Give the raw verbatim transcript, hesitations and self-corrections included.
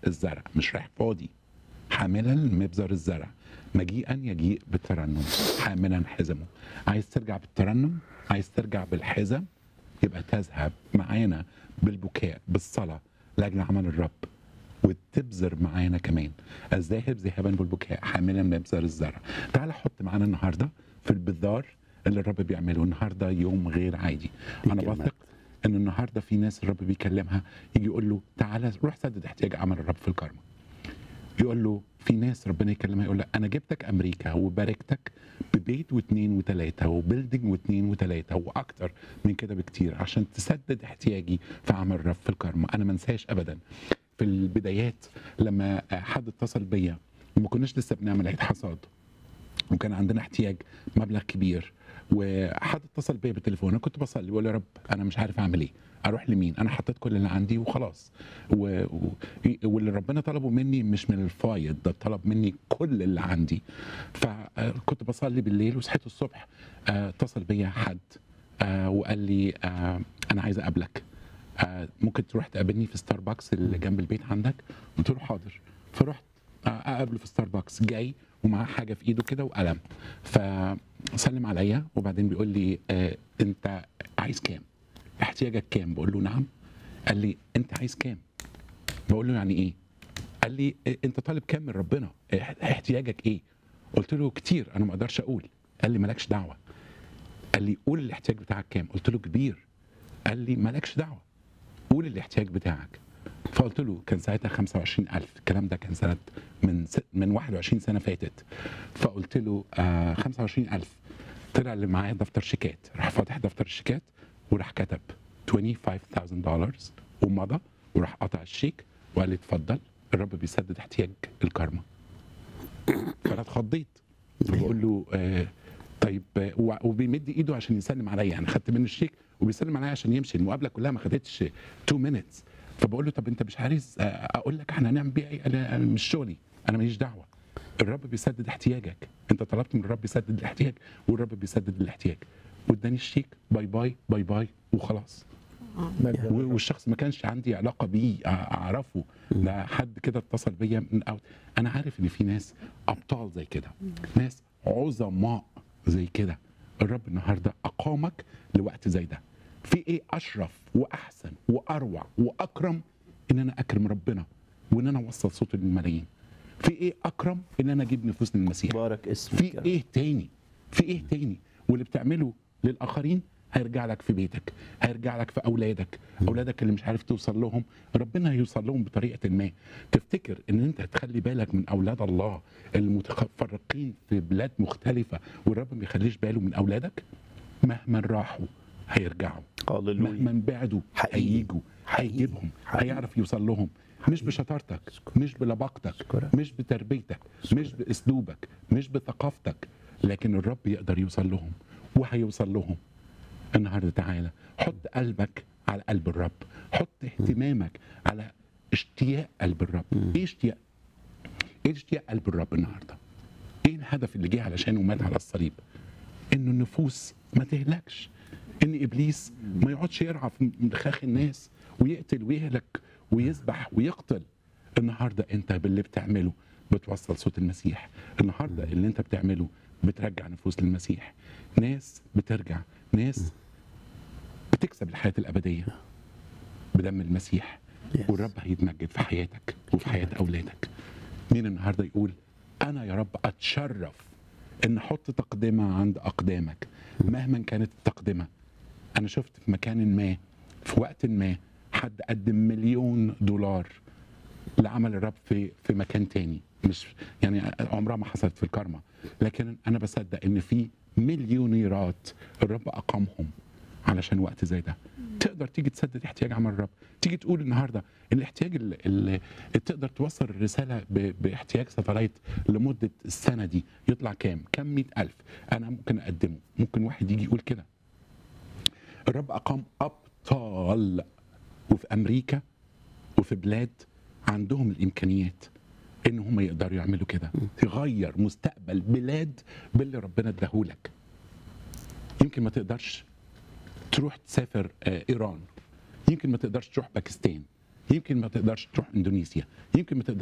الزرع، مش رايح فاضي، حاملا مبزر الزرع، مجيئا يجيء بالترنم، حاملا حزمه. عايز ترجع بالترنم، عايز ترجع بالحزم، يبقى تذهب معانا بالبكاء بالصلاة لأجل عمل الرب، وتبذر معانا كمان. الذاهب ذهابا بالبكاء حاملا مبزر الزرع. تعال حط معانا النهارده في البذار اللي الرب بيعمله. النهارده يوم غير عادي. انا بثق ان النهارده في ناس الرب بيكلمها، يجي يقول له تعالى روح سدد احتياج عمل الرب في الكرمة. يقول له في ناس ربنا يكلمها يقول لك انا جبتك امريكا وباركتك ببيت واثنين وثلاثه وبيلدينج واثنين وثلاثه واكتر من كده بكتير عشان تسدد احتياجي في عمل الرب في الكرمة. انا ما انساش ابدا في البدايات لما حد اتصل بيا وما كناش لسه بنعمل عيد حصاد، وكان عندنا احتياج مبلغ كبير، وحد اتصل بيا بالتليفون. انا كنت بصلي بقول يا رب انا مش عارف اعمل ايه، اروح لمين؟ انا حطيت كل اللي عندي وخلاص، و... و... واللي ربنا طلبه مني مش من الفايض ده، طلب مني كل اللي عندي. فكنت بصلي بالليل وصحيت الصبح اتصل بيا حد وقال لي انا عايز اقابلك، ممكن تروح تقابلني في ستاربكس اللي جنب البيت عندك؟ قلت له حاضر. فرحت اقابله في ستاربكس، جاي ومعاه حاجه في ايده كده وقلم، فسلم عليا وبعدين بيقول لي آه انت عايز كام؟ احتياجك كام؟ بقول له نعم. قال لي انت عايز كام؟ بقول له يعني ايه؟ قال لي انت طالب كام من ربنا؟ احتياجك ايه؟ قلت له كتير انا ما اقدرش اقول. قال لي مالكش دعوه. قال لي قول الاحتياج بتاعك كام؟ قلت له كبير. قال لي مالكش دعوه، قول الاحتياج بتاعك. فقلت له كان ساعتها خمسة وعشرين ألف، الكلام ده كان سنه من س... من واحد وعشرين سنه فاتت. فقلت له آه خمسة وعشرين ألف. طلع اللي معاه دفتر شيكات، راح فاتح دفتر الشيكات وراح كتب خمسة وعشرين ألف دولار ومضى وراح قطع الشيك وقال لي اتفضل الرب بيسدد احتياج الكرمة. فانا اتخضيت بقول له آه طيب، وبيمد ايده عشان يسلم عليا، يعني خدت منه الشيك وبيسلم عليا عشان يمشي، المقابله كلها ما خدتش اتنين مينتس. فبقول له طب انت مش عايز اقول لك احنا هنعمل بيها ايه؟ انا مش شغلي، انا ماليش دعوه. الرب بيسدد احتياجك، انت طلبت من الرب يسدد الاحتياج والرب بيسدد الاحتياج. واداني الشيك، باي باي باي باي وخلاص. والشخص ما كانش عندي علاقه بيه اعرفه، ده حد كده اتصل بيا من أوت. انا عارف ان في ناس ابطال زي كده، ناس عظماء زي كده. الرب النهارده اقامك لوقت زي ده. في ايه اشرف واحسن واروع واكرم ان انا اكرم ربنا وان انا اوصل صوتي للملايين؟ في ايه اكرم ان انا اجيب نفوس للمسيح؟ بارك اسمك. في ايه تاني؟ في ايه تاني؟ واللي بتعمله للاخرين هيرجع لك في بيتك، هيرجع لك في اولادك، اولادك اللي مش عارف توصل لهم ربنا هيوصل لهم بطريقه ما. تفتكر ان انت تخلي بالك من اولاد الله المتفرقين في بلاد مختلفه والرب ما يخليش باله من اولادك؟ مهما راحوا هيرجعوا، مهما بعدوا هييجوا، هيجيبهم، هيعرف يوصل لهم. مش بشطارتك، مش بلباقتك، مش بتربيتك، مش باسلوبك، مش بثقافتك، لكن الرب يقدر يوصل لهم وهيوصل لهم. النهارده تعالى حط قلبك على قلب الرب، حط اهتمامك على اشتياق قلب الرب. ايه اشتياق؟ ايه اشتياق قلب الرب النهارده؟ ايه الهدف اللي جه علشانه مات على الصليب؟ انه النفوس ما تهلكش، ان ابليس ما يقعدش يرعى في مخاخ الناس ويقتل ويهلك ويذبح ويقتل. النهارده انت باللي بتعمله بتوصل صوت المسيح. النهارده اللي انت بتعمله بترجع نفوس للمسيح، ناس بترجع، ناس بتكسب الحياه الابديه بدم المسيح، والرب هيتمجد في حياتك وفي حياه اولادك. مين النهارده يقول انا يا رب اتشرف ان احط تقدمه عند اقدامك مهما كانت التقدمه؟ انا شفت في مكان ما في وقت ما حد قدم مليون دولار لعمل الرب في في مكان تاني، مش يعني عمرها ما حصلت في الكرمة، لكن انا بصدق ان في مليونيرات الرب اقامهم علشان وقت زي ده. تقدر تيجي تسدد احتياج عمل الرب، تيجي تقول النهارده الاحتياج اللي, اللي تقدر توصل الرساله باحتياج ساتلايت لمده السنه دي يطلع كام؟ كام مئة ألف انا ممكن اقدمه. ممكن واحد يجي يقول كده. الرب اقام ابطال وفي امريكا وفي بلاد عندهم الامكانيات ان هم يقدروا يعملوا كده، تغير مستقبل بلاد باللي ربنا اداهولك. يمكن ما تقدرش تروح تسافر ايران، يمكن ما تقدرش تروح باكستان، يمكن ما تقدرش تروح اندونيسيا، يمكن ما تقدرش